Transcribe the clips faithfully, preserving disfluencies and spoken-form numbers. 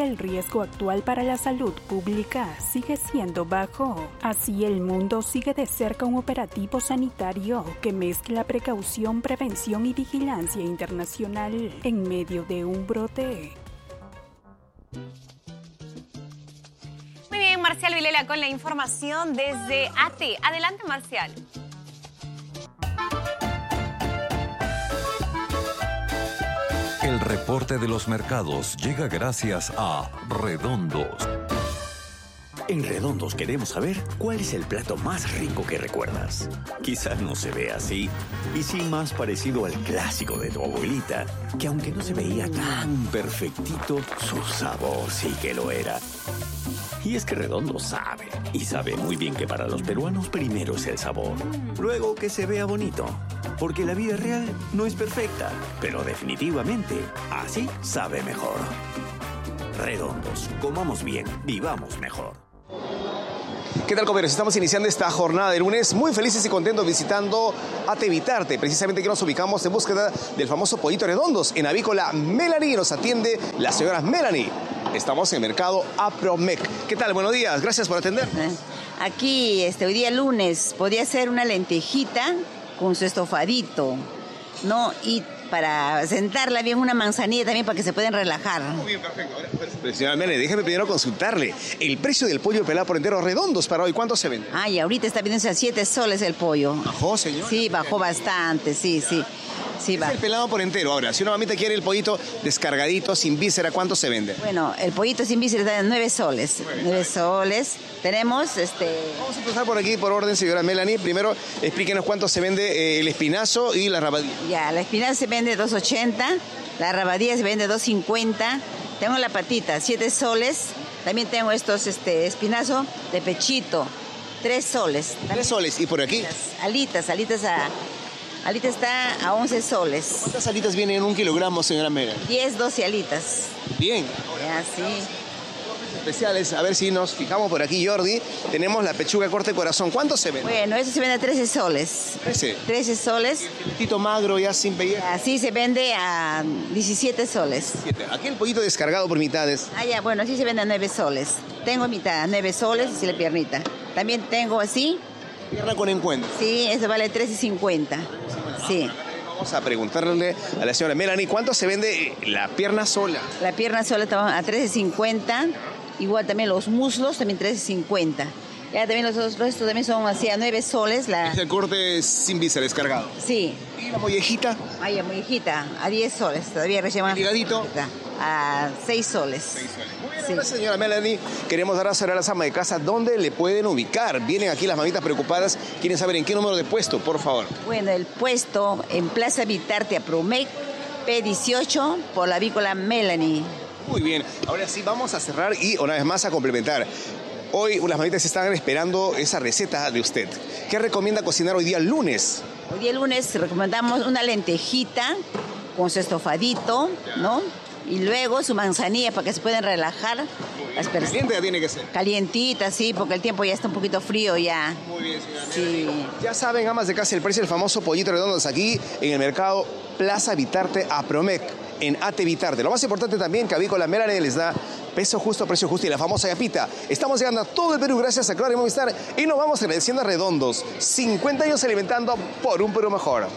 el riesgo actual para la salud pública sigue siendo bajo. Así, el mundo sigue de cerca un operativo sanitario que mezcla precaución, prevención y vigilancia internacional en medio de un brote. Muy bien, Marcial Vilela con la información desde A T. Adelante, Marcial. El reporte de los mercados llega gracias a Redondos. En Redondos queremos saber cuál es el plato más rico que recuerdas. Quizás no se ve así, y sí más parecido al clásico de tu abuelita, que aunque no se veía tan perfectito, su sabor sí que lo era. Y es que Redondo sabe, y sabe muy bien que para los peruanos primero es el sabor, luego que se vea bonito, porque la vida real no es perfecta, pero definitivamente así sabe mejor. Redondos, comamos bien, vivamos mejor. ¿Qué tal, comeros? Estamos iniciando esta jornada de lunes muy felices y contentos visitando A T Vitarte. Precisamente aquí nos ubicamos en búsqueda del famoso pollito Redondos en Avícola Melanie. Nos atiende la señora Melanie. Estamos en el mercado Apromec. ¿Qué tal? Buenos días. Gracias por atender. Aquí, este, hoy día lunes, podría ser una lentejita con su estofadito, ¿no? Y para sentarla bien una manzanilla también para que se puedan relajar. Muy bien, perfecto. Pero, señora Melanie, déjeme primero consultarle el precio del pollo pelado por entero Redondos para hoy. ¿Cuánto se vende? Ay, ahorita está vendiendo a siete soles el pollo. ¿Bajó, señor? Sí, bajó bastante, sí, sí. Sí, es va. el pelado por entero. Ahora, si una mamita quiere el pollito descargadito, sin víscera, ¿cuánto se vende? Bueno, el pollito sin víscera está en nueve soles. Nueve, nueve soles. Tenemos, este... Vamos a empezar por aquí, por orden, señora Melanie. Primero, explíquenos cuánto se vende eh, el espinazo y la rabadilla. Ya, la espinazo se vende dos ochenta, la rabadilla se vende dos cincuenta. Tengo la patita, siete soles. También tengo estos, este, espinazo de pechito, tres soles. Tres soles. ¿Y por aquí? Alitas, alitas a... Alita está a once soles. ¿Cuántas alitas vienen en un kilogramo, señora Mera? diez, doce alitas. Bien. Ya, sí. Especiales, a ver si nos fijamos por aquí, Jordi. Tenemos la pechuga corte corazón. ¿Cuánto se vende? Bueno, eso se vende a trece soles. ¿trece? trece soles. ¿Y el filetito magro ya sin pellejo? Así se vende a diecisiete soles. diecisiete. Aquí el pollito descargado por mitades. Ah, ya, bueno, así se vende a nueve soles. Tengo mitad, a nueve soles y la piernita. También tengo así. Pierna con encuentro. Sí, eso vale trece cincuenta. Sí. Vamos a preguntarle a la señora Melanie, ¿cuánto se vende la pierna sola? La pierna sola está a trece cincuenta. Igual también los muslos, también trece cincuenta. Ya también los otros restos también son así a nueve soles. La... Es el corte sin víscera descargado. Sí. ¿Y la mollejita? Ay, la mollejita, a diez soles. Todavía recién más. ¿El ligadito? A seis soles. seis soles. Muy bien, sí. Ahora, señora Melanie, queremos dar a saber a las amas de casa dónde le pueden ubicar. Vienen aquí las mamitas preocupadas, quieren saber en qué número de puesto, por favor. Bueno, el puesto en Plaza Vitarte Apromec, P dieciocho, por la Avícola Melanie. Muy bien, ahora sí vamos a cerrar y una vez más a complementar. Hoy las mamitas están esperando esa receta de usted. ¿Qué recomienda cocinar hoy día lunes? Hoy día lunes recomendamos una lentejita con su estofadito, ¿no? Y luego su manzanilla para que se puedan relajar las personas. Caliente ya tiene que ser. Calientita, sí, porque el tiempo ya está un poquito frío ya. Muy bien, señora. Sí. Ya saben, amas de casa, el precio del famoso pollito Redondos aquí en el mercado Plaza Vitarte Apromec, en A T Vitarte. Lo más importante también que Avícola Melanie les da peso justo, precio justo y la famosa yapita. Estamos llegando a todo el Perú gracias a Claro y Movistar y nos vamos agradeciendo a Redondos. cincuenta años alimentando por un Perú mejor.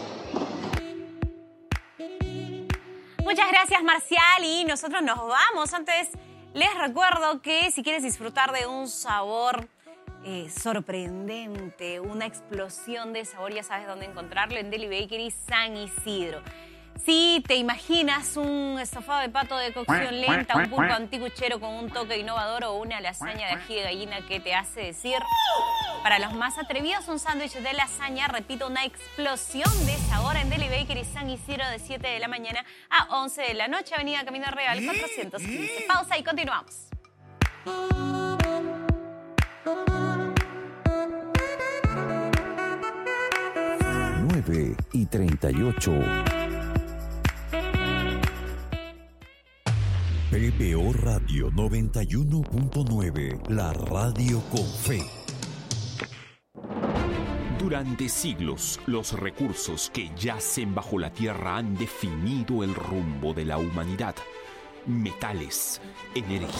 Muchas gracias, Marcial, y nosotros nos vamos. Antes, les recuerdo que si quieres disfrutar de un sabor eh, sorprendente, una explosión de sabor, ya sabes dónde encontrarlo, en Deli Bakery San Isidro. Si te imaginas un estofado de pato de cocción lenta, un pulpo anticuchero con un toque innovador o una lasaña de ají de gallina que te hace decir, para los más atrevidos, un sándwich de lasaña, repito, una explosión de sabor en Deli Bakery San Isidro de siete de la mañana a once de la noche, Avenida Camino Real cuatrocientos quince. Pausa y continuamos. nueve y treinta y ocho. P B O Radio noventa y uno punto nueve, la radio con fe. Durante siglos, los recursos que yacen bajo la tierra han definido el rumbo de la humanidad. Metales, energía